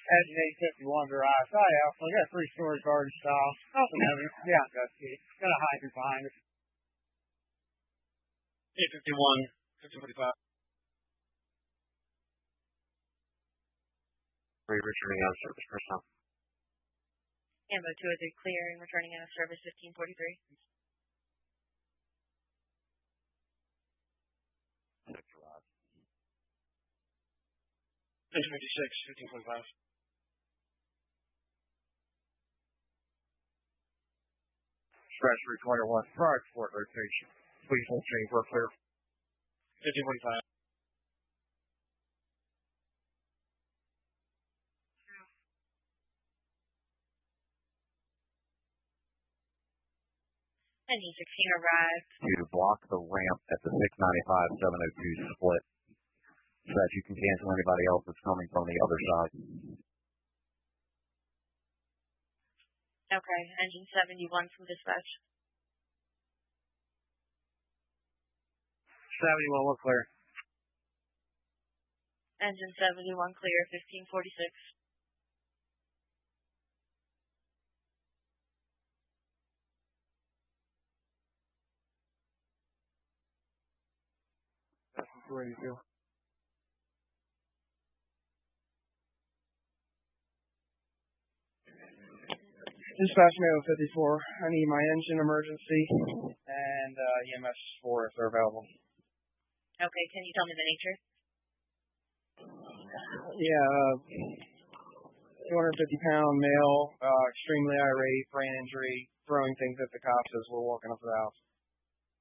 Engine 851 garage. Oh, yeah. We got 3-story garden style. Nothing heavy. Yeah, that's it. Got a hydrant behind it. 851, 1545. Returning out of service personnel. Ambo 203 clear and returning out of service 1543. Engine 56, 1545. Express 321, prior to port rotation. Please hold change, we're clear. 1545. Engine 16 arrived. To block the ramp at the 695-702 split so that you can cancel anybody else that's coming from the other side. Okay, engine 71 from dispatch. 71, we're clear. Engine 71 clear, 1546. That's ready to go. Dispatch mail 54. I need my engine emergency and EMS 4 if they're available. Okay, can you tell me the nature? Yeah, 250-pound male, extremely irate, brain injury, throwing things at the cops as we're walking up to the house.